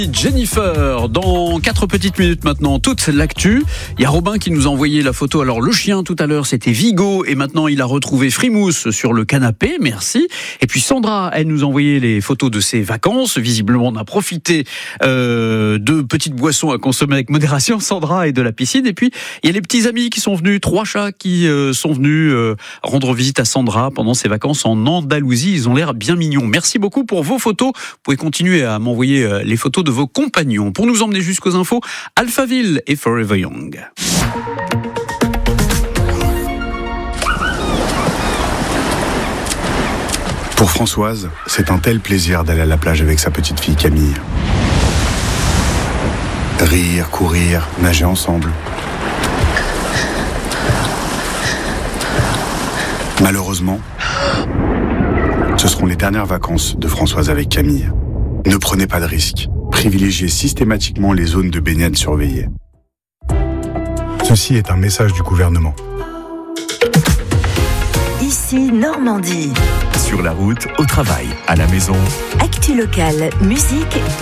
Jennifer, dans 4 petites minutes maintenant, toute l'actu. Il y a Robin qui nous a envoyé la photo. Alors le chien tout à l'heure c'était Vigo et maintenant il a retrouvé Frimousse sur le canapé, merci. Et puis Sandra, elle nous a envoyé les photos de ses vacances. Visiblement on a profité de petites boissons à consommer avec modération, Sandra, et de la piscine. Et puis il y a les petits amis qui sont venus, 3 chats qui sont venus rendre visite à Sandra pendant ses vacances en Andalousie. Ils ont l'air bien mignons. Merci beaucoup pour vos photos. Vous pouvez continuer à m'envoyer les photos de vos compagnons. Pour nous emmener jusqu'aux infos, Alphaville et Forever Young. Pour Françoise, c'est un tel plaisir d'aller à la plage avec sa petite fille Camille. Rire, courir, nager ensemble. Malheureusement, ce seront les dernières vacances de Françoise avec Camille. Ne prenez pas de risques. Privilégiez systématiquement les zones de baignade surveillées. Ceci est un message du gouvernement. Ici Normandie. Sur la route, au travail, à la maison. Actu locale, musique